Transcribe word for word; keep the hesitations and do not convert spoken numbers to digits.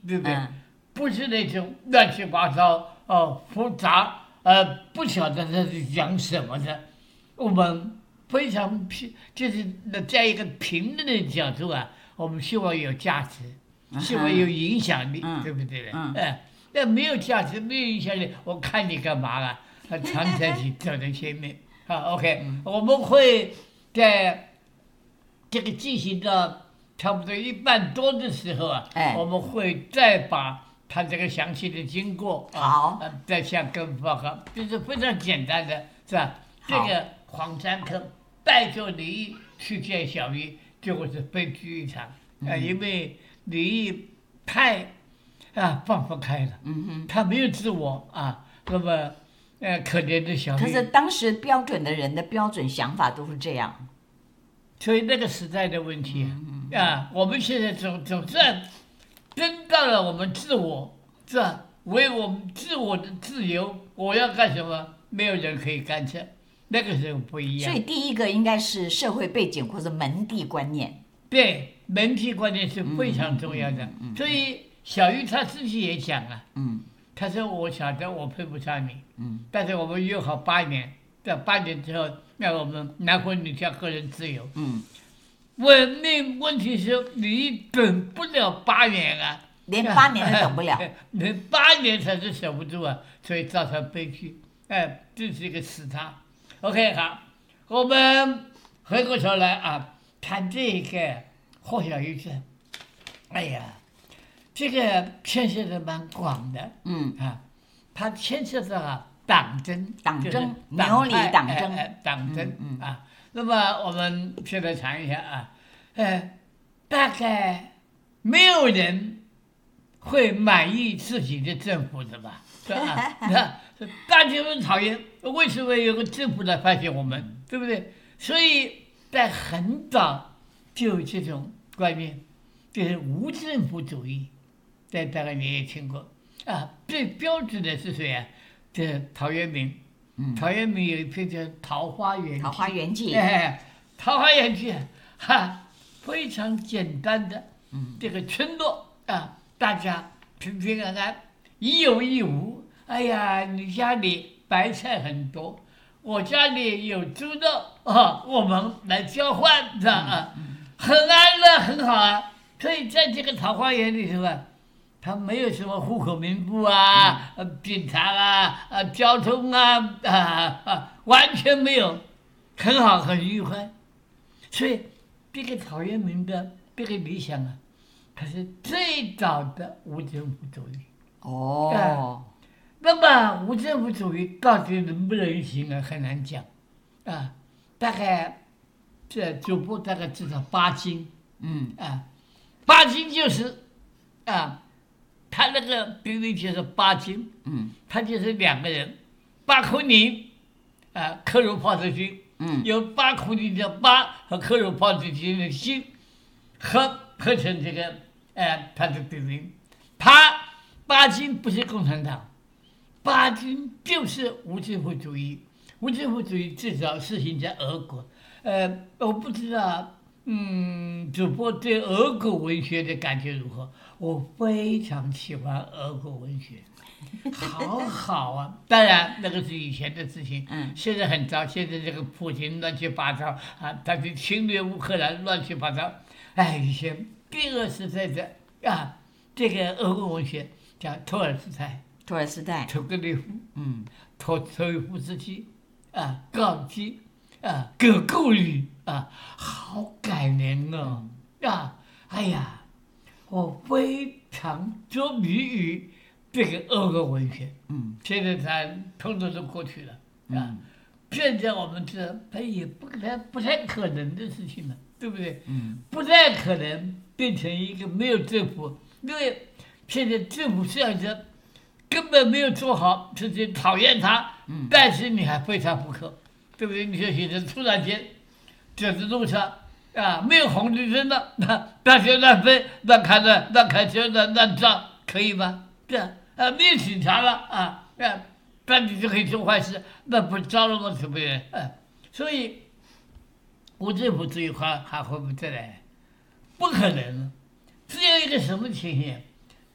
对不对？ 嗯、 不是那种乱七八糟、呃复杂、呃不晓得他是讲什么的。我们非常平，就是在一个平等的角度啊，我们希望有价值，希望有影响力， 嗯、 对不对的？ 嗯， 哎、那没有价值，没有影响力，我看你干嘛啊？常在一起走在前面。好 ，OK，、嗯、我们会在这个进行到差不多一半多的时候啊， 哎、 我们会再把它这个详细的经过啊， 好， 呃、再向各位报告，这是非常简单的，是吧？这个黄山客带着李毅去见小玉，结果是悲剧一场啊、呃，因为李毅太啊放不开了， 嗯哼， 他没有自我啊，那么。呃，可怜的小玉。 可是当时标准的人的标准想法都是这样， 所以那个时代的问题、 嗯嗯、 啊，我们现在总总算真到了我们自我，是吧？为我们自我的自由，我要干什么，没有人可以干涉。那个时候不一样。 所以第一个应该是社会背景或者门第观念。 对，门第观念是非常重要的。 嗯嗯嗯嗯、 所以小玉他自己也讲了， 嗯。 他说：“我晓得我配不上你， 嗯， 但是我们约好八年，在八年之后，让我们男婚女嫁，个人自由。 嗯， 问命问题是你等不了八年啊， 连八年都等不了， 连八年才是守不住啊，所以造成悲剧。哎，这是一个死叉。OK， 好，我们回过头来啊，谈这个霍小玉这，哎呀。”这个牵涉的蛮广的， 嗯啊，它牵涉到啊党争， 党争， 牛里党争， 哎哎、党争、 嗯嗯、 啊。那么我们现在谈一下啊，呃，大概没有人会满意自己的政府的吧？是吧？那大家都讨厌，为什么有个政府来发现我们，对不对？所以在很早就有这种观念，就是无政府主义。这大概你也听过啊，最标准的是谁啊？这陶渊明。嗯，陶渊明有一篇叫《桃花源记》。 桃花源记。 哎，桃花源记，哈，非常简单的，嗯，这个村落啊，大家平平安安，一有一无。哎呀，你家里白菜很多，我家里有猪肉啊，我们来交换，是吧？啊，很安乐，很好啊。所以在这个桃花源里头啊。他没有什么户口名簿啊、嗯、警察啊、啊交通啊啊啊，完全没有，很好，很愉快。所以这个陶渊明的这个理想啊，它是最早的无政府主义。 哦、 啊，那么无政府主义到底能不能行啊？很难讲啊。大概这主播大概知道巴金， 嗯啊，巴金就是啊。他那个比例就是巴金， 嗯， 他就是两个人，巴库宁，啊，克鲁炮子军， 嗯， 由巴库宁的巴和克鲁炮子军的辛合合成这个，呃，他的比例。他巴金不是共产党，巴金就是无政府主义。无政府主义至少实行在俄国，呃，我不知道，嗯，主播对俄国文学的感觉如何？我非常喜欢俄国文学，好好啊！当然，那个是以前的事情， 嗯， 现在很糟。现在这个普京乱七八糟啊，他去侵略乌克兰，乱七八糟。哎，以前第二时代的啊，这个俄国文学叫托尔斯泰、 托尔斯泰、 屠格涅夫， 嗯， 托托伊夫斯基啊，高基啊，葛构里啊，好感人哦啊！哎呀。我非常着迷于这个俄国文学， 嗯， 现在它通通都过去了，啊， 嗯， 现在我们知道它也不太不太可能的事情了，对不对？ 嗯， 不太可能变成一个没有政府，因为现在政府这样子根本没有做好，自己讨厌他， 嗯， 但是你还非他不可，对不对？你说现在突然间走在路上。啊，没有红绿灯的，那大学乱飞、乱开的、乱开车的、乱撞，可以吗？这啊，没有警察了啊，啊，那你就可以做坏事，那不招了吗？什么人？啊，所以无政府主义还还会不会再来？不可能，只有一个什么情形？